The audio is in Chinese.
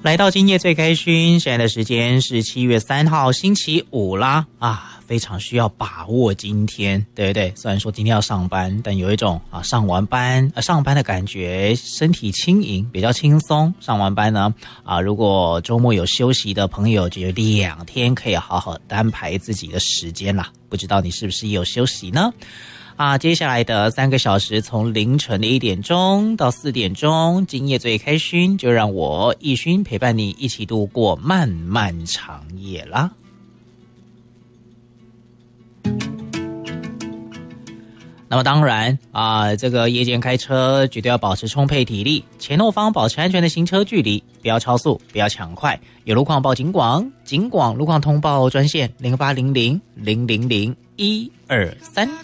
来到今夜最开心，现在的时间是7月3号星期五啦啊，非常需要把握今天，对不对？虽然说今天要上班，但有一种上完班上班的感觉，身体轻盈，比较轻松。上完班呢如果周末有休息的朋友，就有2天可以好好安排自己的时间啦。不知道你是不是也有休息呢？接下来的3个小时，从凌晨的1点钟到4点钟，今夜最开心，就让我奕勋陪伴你一起度过漫漫长夜啦。那么当然这个夜间开车绝对要保持充沛体力，前后方保持安全的行车距离，不要超速，不要抢快，有路况报警广路况通报专线0800000123。